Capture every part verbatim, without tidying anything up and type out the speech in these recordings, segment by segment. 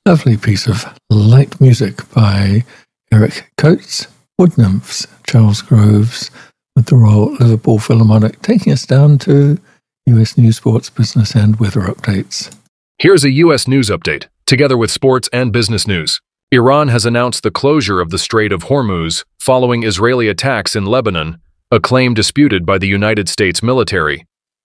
Lovely piece of light music by Eric Coates, Wood Nymphs, Charles Groves, with the Royal Liverpool Philharmonic, taking us down to U S news, sports, business, and weather updates. Here's a U S news update, together with sports and business news. Iran has announced the closure of the Strait of Hormuz following Israeli attacks in Lebanon, a claim disputed by the United States military.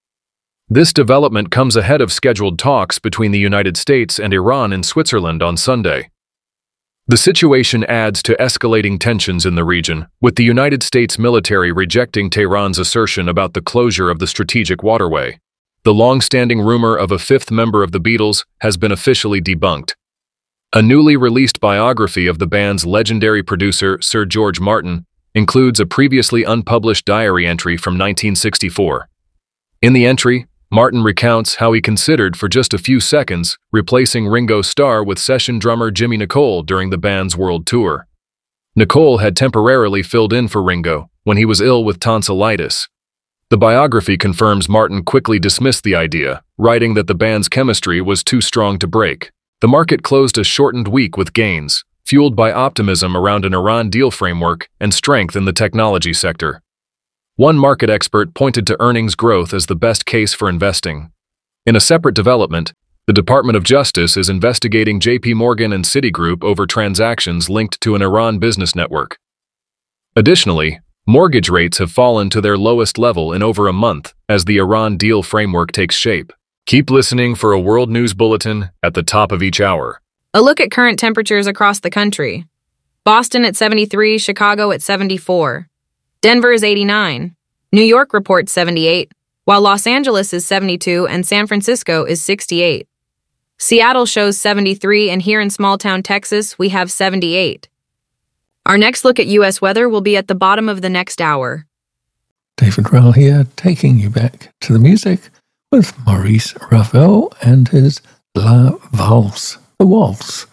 This development comes ahead of scheduled talks between the United States and Iran in Switzerland on Sunday. The situation adds to escalating tensions in the region, with the United States military rejecting Tehran's assertion about the closure of the strategic waterway. The long-standing rumor of a fifth member of the Beatles has been officially debunked. A newly released biography of the band's legendary producer, Sir George Martin, includes a previously unpublished diary entry from nineteen sixty-four. In the entry, Martin recounts how he considered for just a few seconds replacing Ringo Starr with session drummer Jimmy Nicole during the band's world tour. Nicole had temporarily filled in for Ringo when he was ill with tonsillitis. The biography confirms Martin quickly dismissed the idea, writing that the band's chemistry was too strong to break. The market closed a shortened week with gains, fueled by optimism around an Iran deal framework and strength in the technology sector. One market expert pointed to earnings growth as the best case for investing. In a separate development, the Department of Justice is investigating J P Morgan and Citigroup over transactions linked to an Iran business network. Additionally, mortgage rates have fallen to their lowest level in over a month as the Iran deal framework takes shape. Keep listening for a world news bulletin at the top of each hour. A look at current temperatures across the country. Boston at seventy-three, Chicago at seventy-four. Denver is eighty-nine. New York reports seventy-eight, while Los Angeles is seventy-two and San Francisco is sixty-eight. Seattle shows seventy-three, and here in small-town Texas, we have seventy-eight. Our next look at U S weather will be at the bottom of the next hour. David Rowell here, taking you back to the music with Maurice Ravel and his La Valse, the Waltz,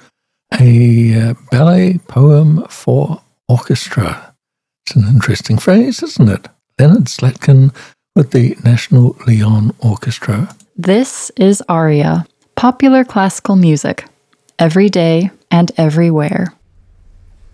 a uh, ballet poem for orchestra. It's an interesting phrase, isn't it? Leonard Slatkin with the National Lyon Orchestra. This is Aria, popular classical music, every day and everywhere.